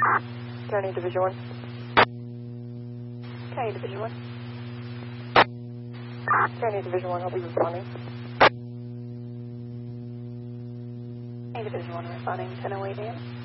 County Division 1. County Division 1. County Division 1, I'll be responding. County Division 1 responding, 1008 AM.